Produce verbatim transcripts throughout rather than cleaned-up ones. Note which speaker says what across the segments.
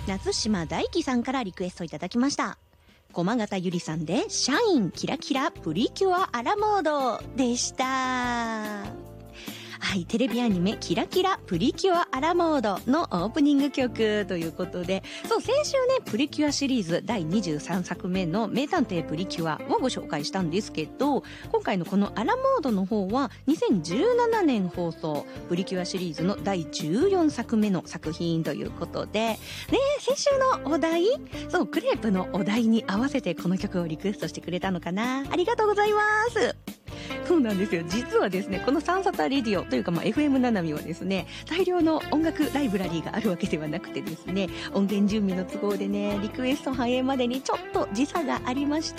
Speaker 1: 夏島大輝さんからリクエストいただきました。駒形ゆりさんでシャインキラキラプリキュアアラモードでした。はい、テレビアニメキラキラプリキュアアラモードのオープニング曲ということで、そう、先週ね、プリキュアシリーズだいにじゅうさんさくめの名探偵プリキュアをご紹介したんですけど、今回のこのアラモードの方はにせんじゅうななねん放送プリキュアシリーズのだいじゅうよんさくめの作品ということで、ね、先週のお題、そう、クレープのお題に合わせてこの曲をリクエストしてくれたのかな。ありがとうございます。そうなんですよ。実はですね、このサンサタレディオというか、まあ、エフエム ななみはですね、大量の音楽ライブラリーがあるわけではなくてですね、音源準備の都合でね、リクエスト反映までにちょっと時差がありまして、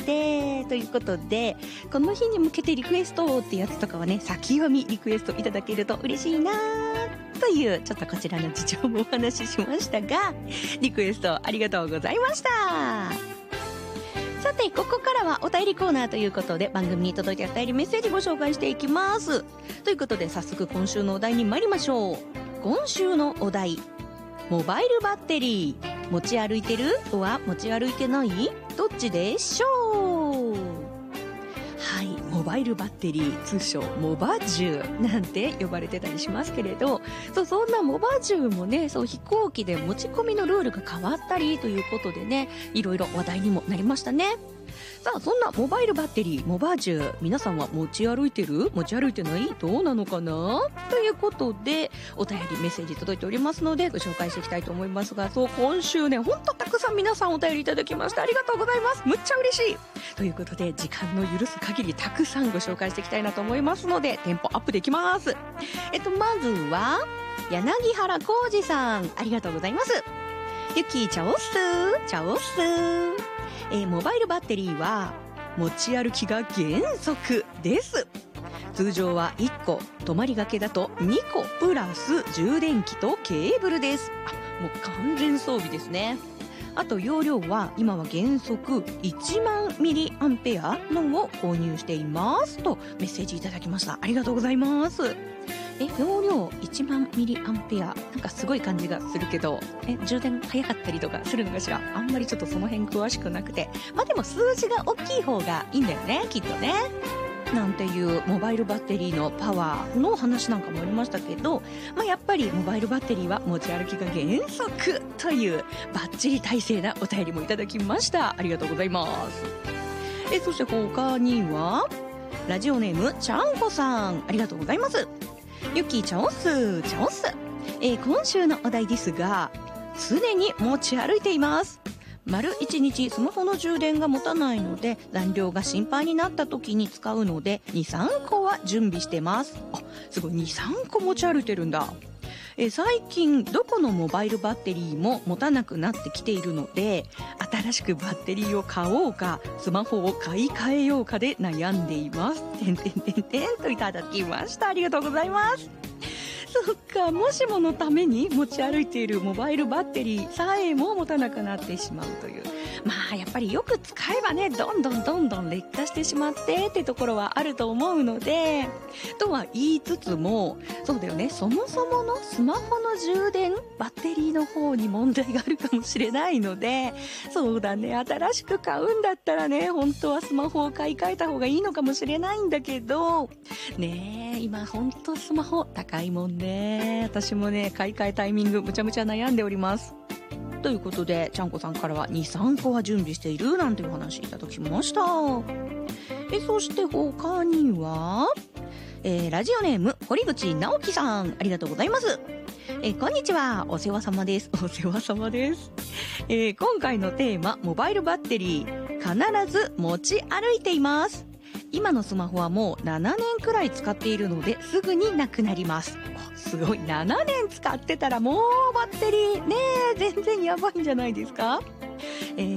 Speaker 1: ということで、この日に向けてリクエストってやつとかはね、先読みリクエストいただけると嬉しいなという、ちょっとこちらの事情もお話ししましたが、リクエストありがとうございました。さて、ここからはお便りコーナーということで、番組に届いたお便りメッセージご紹介していきます。ということで、早速今週のお題に参りましょう。今週のお題、モバイルバッテリー持ち歩いてるは持ち歩いてない？どっちでしょう？はい、モバイルバッテリー、通称モバジューなんて呼ばれてたりしますけれど、そう、そんなモバジューもね、そう、飛行機で持ち込みのルールが変わったりということでね、いろいろ話題にもなりましたね。さあ、そんなモバイルバッテリー、モバジュー、皆さんは持ち歩いてる？持ち歩いてない？どうなのかな？ということで、お便りメッセージ届いておりますので、ご紹介していきたいと思いますが、そう、今週ね、ほんとたくさん皆さんお便りいただきました。ありがとうございます。むっちゃ嬉しい。ということで、時間の許す限りたくさんご紹介していきたいなと思いますので、テンポアップできます。えっと、まずは、柳原浩二さん、ありがとうございます。ゆきーちゃおっすー、ちゃおっすー。えー、モバイルバッテリーは持ち歩きが原則です。通常はいっこ、泊まりがけだとにこプラス充電器とケーブルです。あ、もう完全装備ですね。あと容量は今は原則いちまんミリアンペアのを購入していますとメッセージいただきました。ありがとうございます。え、容量いちまんミリアンペア、なんかすごい感じがするけど、え、充電早かったりとかするのかしら。あんまりちょっとその辺詳しくなくて、まあでも数字が大きい方がいいんだよね、きっとね。なんていうモバイルバッテリーのパワーの話なんかもありましたけど、まあやっぱりモバイルバッテリーは持ち歩きが原則というバッチリ体制なお便りもいただきました。ありがとうございます。え、そして他にはラジオネームちゃんこさん、ありがとうございます。ゆきちゃおっす、ちゃおっす。えー、今週のお題ですが、常に持ち歩いています。丸一日スマホの充電が持たないので、残量が心配になった時に使うので、に、さんこは準備してます。あ、すごい、に、さんこ持ち歩いてるんだ。えー、最近どこのモバイルバッテリーも持たなくなってきているので、新しくバッテリーを買おうかスマホを買い替えようかで悩んでいます。てんてんてんてんといただきました。ありがとうございます。そっか、もしものために持ち歩いているモバイルバッテリーさえも持たなくなってしまうという、まあやっぱりよく使えばね、どんどんどんどん劣化してしまってってところはあると思うので、とは言いつつも、そうだよね、そもそものスマホの充電バッテリーの方に問題があるかもしれないので、そうだね、新しく買うんだったらね、本当はスマホを買い替えた方がいいのかもしれないんだけどねえ、今本当スマホ高いもんね。私もね、買い替えタイミングむちゃむちゃ悩んでおります。ということで、ちゃんこさんからはに、さんこは準備しているなんていうお話いただきました。え、そして他には、えー、ラジオネーム堀口直樹さん、ありがとうございます。えー、こんにちは、お世話様です。お世話様です。えー、今回のテーマ、モバイルバッテリー必ず持ち歩いています。今のスマホはもうななねんくらい使っているのですぐになくなります。すごい、ななねん使ってたらもうバッテリーねえ全然やばいんじゃないですか。